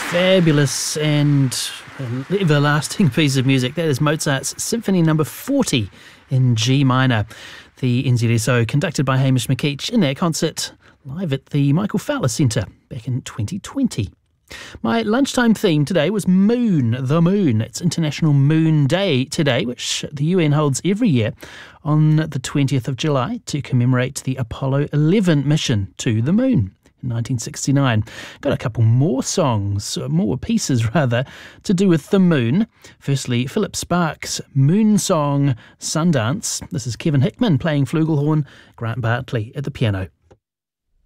Fabulous and an everlasting piece of music. That is Mozart's Symphony No. 40 in G minor. The NZSO conducted by Hamish McKeach in their concert live at the Michael Fowler Centre back in 2020. My lunchtime theme today was Moon, the Moon. It's International Moon Day today, which the UN holds every year on the 20th of July to commemorate the Apollo 11 mission to the moon in 1969. Got a couple more pieces to do with the moon. Firstly, Philip Sparks' Moon Song Sundance. This is Kevin Hickman playing flugelhorn, Grant Bartley at the piano.